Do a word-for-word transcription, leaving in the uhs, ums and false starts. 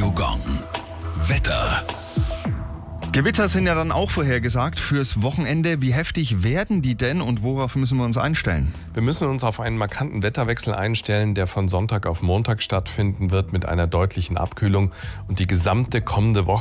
Radio Gong. Wetter. Gewitter sind ja dann auch vorhergesagt fürs Wochenende. Wie heftig werden die denn und worauf müssen wir uns einstellen? Wir müssen uns auf einen markanten Wetterwechsel einstellen, der von Sonntag auf Montag stattfinden wird mit einer deutlichen Abkühlung. Und die gesamte kommende Woche